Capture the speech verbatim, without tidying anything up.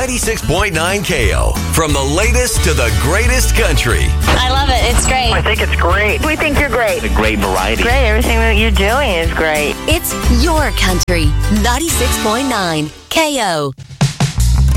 ninety-six point nine K O. From the latest to the greatest country. I love it. It's great. I think it's great. We think you're great. A great variety. Great. Everything that you're doing is great. It's your country. ninety-six point nine K O.